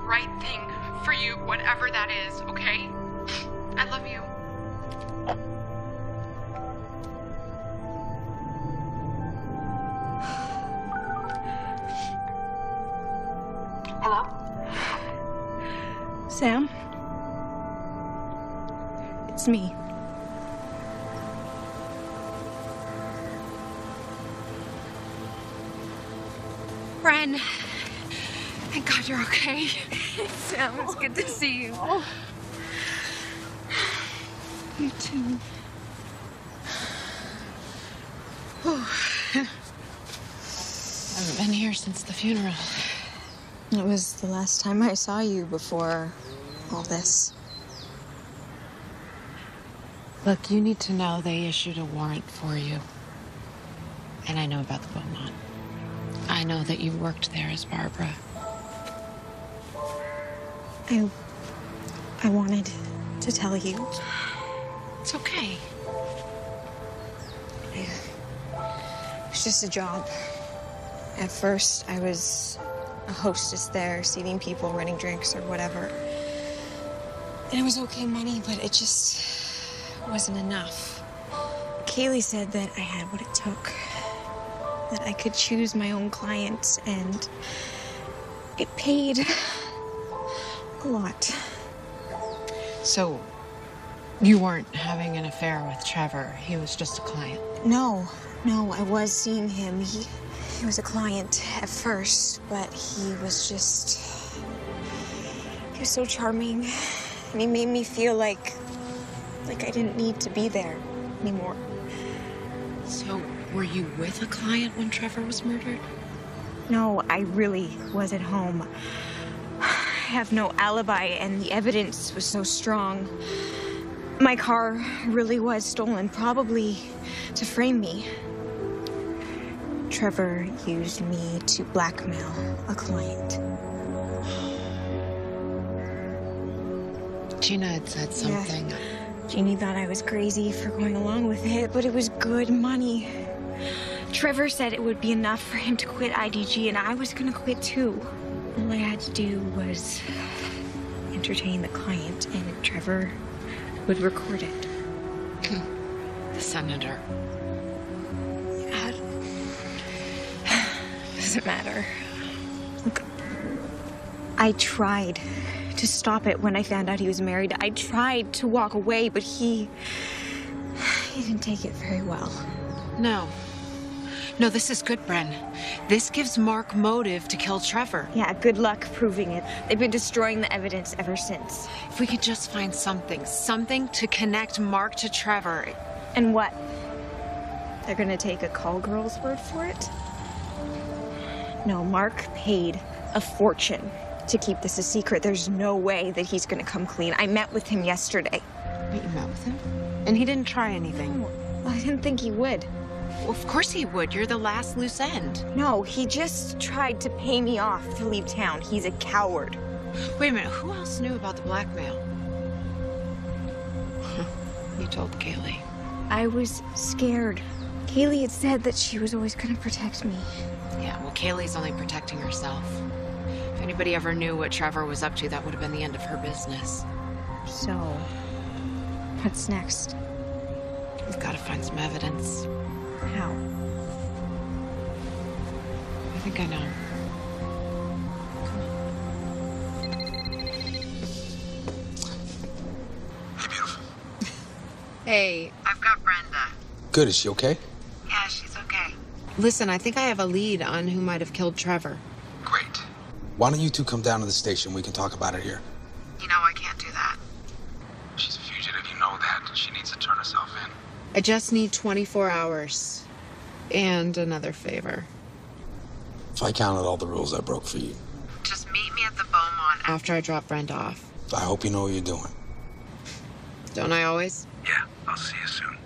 right thing for you, whatever that is, okay? I love you. Hello? Sam? It's me. Bren. Thank God you're okay. Sam, it's good to see you. Oh. You too. I haven't been here since the funeral. It was the last time I saw you before all this. Look, you need to know they issued a warrant for you. And I know about the Beaumont. I know that you worked there as Barbara. I wanted to tell you. It's okay. It was just a job. At first, I was a hostess there, seating people, running drinks or whatever. And it was okay money, but it just wasn't enough. Kaylee said that I had what it took, that I could choose my own clients, and it paid a lot. So, you weren't having an affair with Trevor. He was just a client. No, I was seeing him. He was a client at first, but he was so charming. And he made me feel like I didn't need to be there anymore. So, were you with a client when Trevor was murdered? No, I really was at home. I have no alibi, and the evidence was so strong. My car really was stolen, probably to frame me. Trevor used me to blackmail a client. Gina had said something. Yeah. Jeannie thought I was crazy for going along with it, but it was good money. Trevor said it would be enough for him to quit IDG, and I was gonna quit too. All I had to do was entertain the client, and Trevor would record it. The senator. Doesn't matter. Look, I tried to stop it when I found out he was married. I tried to walk away, but he didn't take it very well. No, this is good, Bren. This gives Mark motive to kill Trevor. Yeah, good luck proving it. They've been destroying the evidence ever since. If we could just find something to connect Mark to Trevor. And what? They're gonna take a call girl's word for it? No, Mark paid a fortune to keep this a secret. There's no way that he's gonna come clean. I met with him yesterday. Wait, you met with him? And he didn't try anything? No, I didn't think he would. Well, of course he would. You're the last loose end. No, he just tried to pay me off to leave town. He's a coward. Wait a minute, who else knew about the blackmail? You told Kaylee. I was scared. Kaylee had said that she was always gonna protect me. Yeah, well, Kaylee's only protecting herself. If anybody ever knew what Trevor was up to, that would have been the end of her business. So, what's next? We've got to find some evidence. How? I think I know. Hey, beautiful. Hey, I've got Brenda. Good, is she okay? Yeah, she's okay. Listen, I think I have a lead on who might have killed Trevor. Great. Why don't you two come down to the station? We can talk about it here. You know I can't do that. She's a fugitive, you know that. She needs to turn herself in. I just need 24 hours. And another favor. If I counted all the rules I broke for you. Just meet me at the Beaumont after I drop Brenda off. I hope you know what you're doing. Don't I always? Yeah, I'll see you soon.